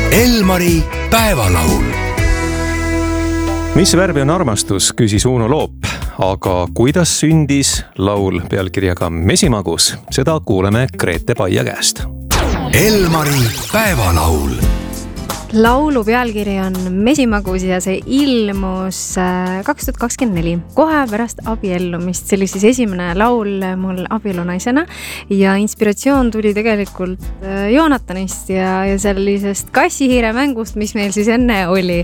Elmari päevalaul. Mis värvi on armastus, küsis Uno Loop, aga kuidas sündis laul pealkirjaga Mesimagus, seda kuuleme Grete Paia käest. Elmari päevalaul. Laulu pealkiri on Mesimagus ja see ilmus 2024, kohe pärast abiellumist. See oli siis esimene laul mul abielunaisena ja inspiratsioon tuli tegelikult Joonatanist ja sellisest kassihiire mängust, mis meil siis enne oli.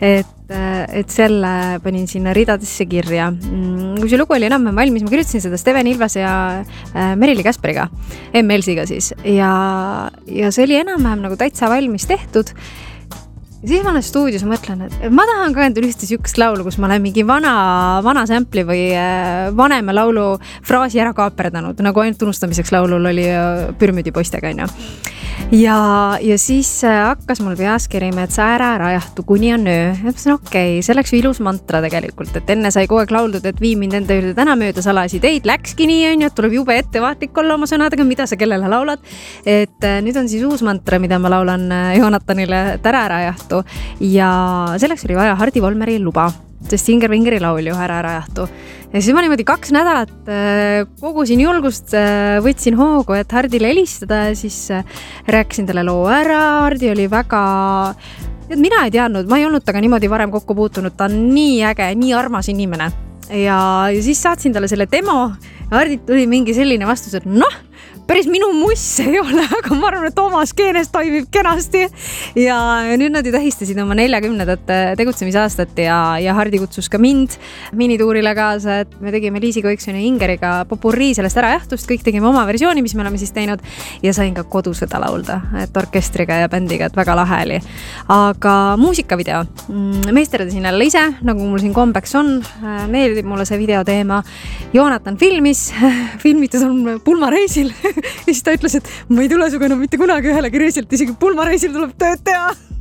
Et selle panin sinna ridadesse kirja. Kui see lugu oli enam valmis, ma kirjutasin seda Steven Ilvase ja Merili Kasperiga, MLC-ga siis. Ja see oli enam-vähem nagu täitsa valmis tehtud. Ja siis ma olen stuudios mõtlen, et ma tahan ka endale ühte sihukest laulu, kus ma olen mingi vana sampli või vanema laulu fraasi ära kaaperdanud, nagu ainult unustamiseks laulul oli Pürmüdi poistega. Ja siis hakkas mul peas kerima, et sa ära rajahtu kuni on öö. Ja mõtlesin, okei, see läks ilus mantra tegelikult, et enne sai kogu aeg lauldud, et vii mind enda juurde täna mööda salasi teid. Läkski nii, et tuleb jube ettevaatlik olla oma sõnadega, mida sa kellele laulad. Et nüüd on siis uus mantra, mida ma laulan Joonatanile, et ära rajahtu. Ja selleks oli vaja Hardi Volmeri luba, sest Hinger-Vingeri laul ju ära rajahtu. Ja siis ma niimoodi 2 nädalat kogusin julgust, võtsin hoogu, et Hardile helistada ja siis rääkisin talle loo ära. Hardi oli väga... Mina ei teadnud, ma ei olnud taga niimoodi varem kokku puutunud, ta on nii äge, nii armas inimene. Ja siis saatsin talle selle demo ja Hardit tuli mingi selline vastus, et päris minu muss ei ole, aga ma arvan, et oma skeenes toimib kenasti. Ja nüüd nad ju tähistasid oma 40. tegutsemisaastat ja Hardi kutsus ka mind minituurile kaasa, et me tegime Liisi Koiksoni Ingeriga popurrii sellest ärajahtust, kõik tegime oma versiooni, mis me oleme siis teinud ja sain ka kodus seda laulda, et orkestriga ja bändiga, et väga lahe oli. Aga muusikavideo meisterdasin jälle ise, nagu mul siin kombeks on, meeldib mulle see videoteema. Joonatan filmitud on pulmareisil. Ja siis ta ütles, et ma ei tule suga mitte kunagi ühelegi reisilt, isegi pulmareisil tuleb tööd teha.